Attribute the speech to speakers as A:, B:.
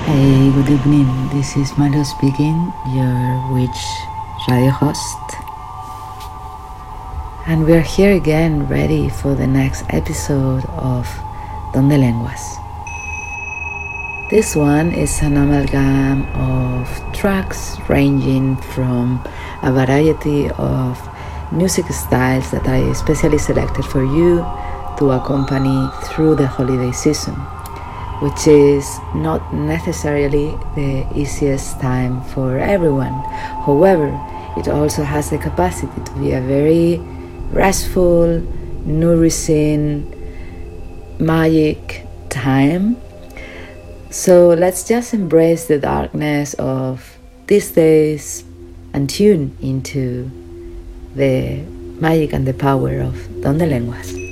A: Hey, good evening. This is Milo speaking, your witch radio host. And we're here again, ready for the next episode of Donde Lenguas. This one is an amalgam of tracks ranging from a variety of music styles that I specially selected for you to accompany through the holiday season, which is not necessarily the easiest time for everyone. However, it also has the capacity to be a very restful, nourishing, magic time. So let's just embrace the darkness of these days and tune into the magic and the power of Donde Lenguas.